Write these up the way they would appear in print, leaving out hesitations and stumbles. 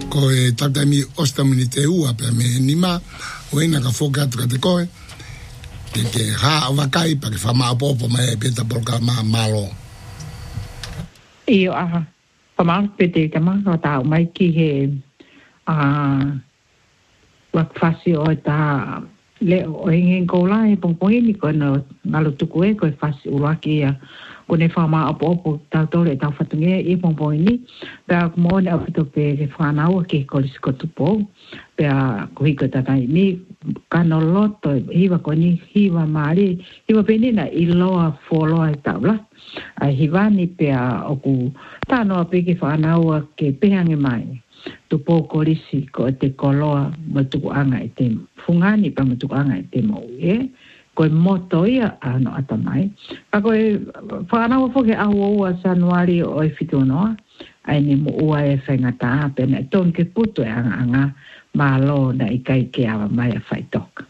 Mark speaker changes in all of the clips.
Speaker 1: ko e tatami ostamini te ua pe me nima o ina ka foka atu ka te koe ke ha wakai pa ke whama apopo mai e peta programa malo.
Speaker 2: Iyo aha. Whama pete te maka tau mai ki he wakfasi o ta le o hingen kola e pongpongi ni ko no ngalo tuku e ko e fasi uraki ia ko ne whama apopo tau tole tau whatunge e pongpongi ni pea mo ne apito pe ke whanau ke kolis ko tupo pea ko hiko tatai ni kano loto hiwa ko ni hiwa maari hiwa penina iloa foloa e taula a hiwa ni pea oku tano ape ke whanau ke pehange mai tupo kolisi ko te koloa matuku anga e te fungani pa matuku anga e te mau e ko moto ia ano atamai pa ko whanau foke ahua sanuari o e fitunoa ai ni mo ua e whengata pe na ton ke puto e anga malo na ikai ke awa mai a whaitok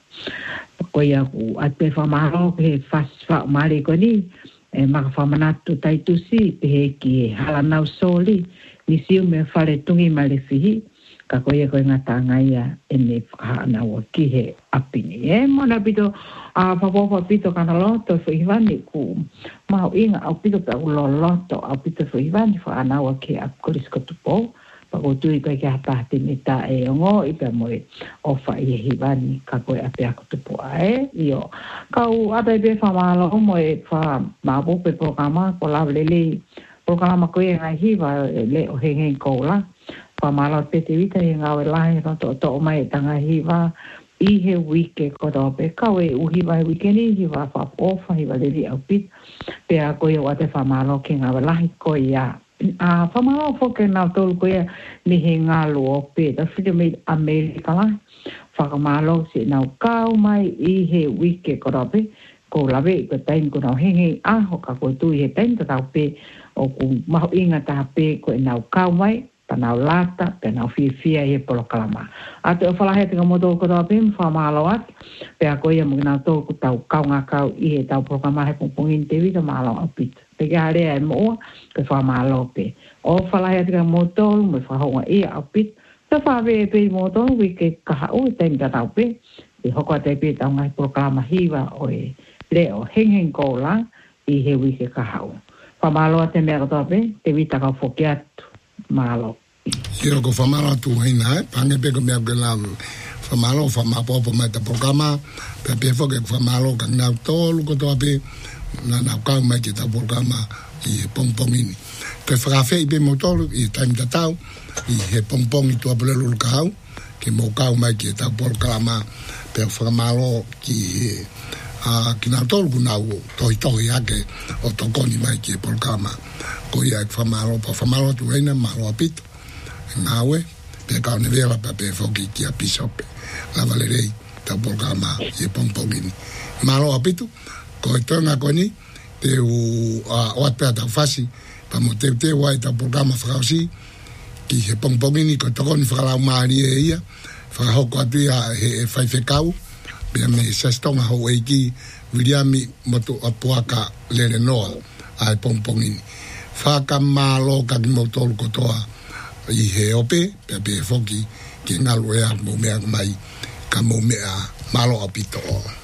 Speaker 2: ko ia ku ate whamaro ke wha mari ko ni e maka whamanatu taitusi pe he ki halanau soli ni siu me whare tungi mai le whihi, ka koe koe ngata ngaia e me whahana o ki he apini. E mona pito, whapopa pito kana loto whihiwani ku mau inga au pito pe ulo loto au pito whihiwani whahana o ki apkoris kotupo, pa ko tui koe ki hapahti ni ta e ongo i pe moe o whai e hiwani ka koe ape ako tupo ae. Iyo, kau ape pe whamalo moe wha mabu pe programa ko lau lele programa koe ngai hiwa le o henge kola pa mala pete vita e ngau e lahi no to mai tanga hiwa i he wike ko do pe kau e uhiwa e wike ni hiwa fa ofa hiwa le di au pit pe a koe o ate fa malo ke ngau e lahi koe ya a fa malo foke na tolu koe ni he ngalu o pe da white me Amerika la fa malo se nau kau mai i he wike ko do pe ko lawe ko tain ko no henge aho ka ko tu he tain ta pe o ku maho inga ta pe ko nau kau mai pa nau lata pe nau fia e polo kalama ate o fala he te modo ko ta pe fa malo at pe a ko ia mo na to ku tau kau nga kau i he tau programa he pongin te vi malo apit pe ga re e mo ke fa malo pe o fala he te modo mo fa ho i apit ta fa ve pe modo wi ke ka o te nga tau pe e hoko te pe tau ngai programa hiwa o e leo hengeng kola i he wi ke ka hau Whamalo te mea katope, te vita ka whoke atu, malo.
Speaker 1: Iro ko whamalo atu heina, pange peko mea ke lau whamalo, whamapopo mai ta programa, pe pe whoke whamalo ka ngau tolu katope, na nau kau mai ke ta programa i he pongpongini. Ke whakawhi i pe mo tolu, i taim tatau, i he pongpongi tua pulelu ka hau, ke mo kau mai ke ta programa, pe whamalo ki he kina tolu kuna u tohi ake o tokoni mai ki e programa ko ia e whamaro pa whamaro tu eina malo apito ngawe pe kao ne vera pa pe foki ki a pisope la valerei ta programa i e pongpongini malo apito ko e tonga koni te o atpea ta fasi pa mo te wai ta programa whakausi ki he pongpongini ko tokoni whakalau maari e ia whakahoko atu ia he whaifekau pia me sestonga ho eiki Williami moto apuaka lere noa ai pongpongini. Whaka malo ka ki motolu kotoa i he ope, pia pe foki ki ngalu ea mo mea mai ka mo mea malo apito o.